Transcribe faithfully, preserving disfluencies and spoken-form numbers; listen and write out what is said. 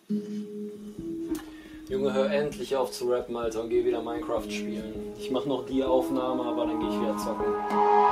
Junge, hör endlich auf zu rappen, Alter, und geh wieder Minecraft spielen. Ich mach noch die Aufnahme, aber dann geh ich wieder zocken.